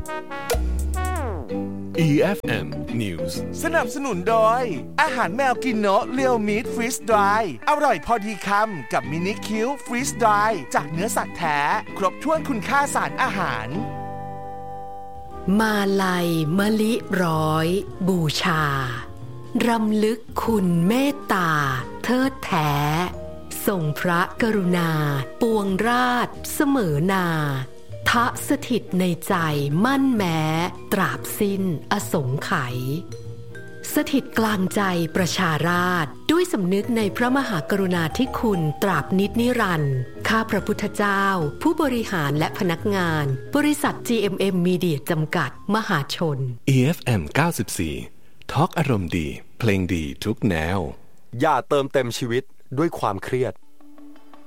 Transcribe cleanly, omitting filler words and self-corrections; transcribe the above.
EFM News สนับสนุนโดยอาหารแมวกินโนะเรียวมีทฟรีสดรายอร่อยพอดีคำกับมินิคิวฟรีสดรายจากเนื้อสัตว์แท้ครบถ้วนคุณค่าสารอาหารมาลัยมะลิร้อยบูชารำลึกคุณเมตตาเทิดแท้ทรงพระกรุณาปวงราชเสมอนาทะสถิตในใจมั่นแม้ตราบสิ้นอสงไขยสถิตกลางใจประชาราษฎร์ด้วยสำนึกในพระมหากรุณาธิคุณตราบนิจนิรันดร์ข้าพระพุทธเจ้าผู้บริหารและพนักงานบริษัท GMM Media จำกัดมหาชน EFM 94 ทอล์กอารมณ์ดีเพลงดีทุกแนวอย่าเติมเต็มชีวิตด้วยความเครียด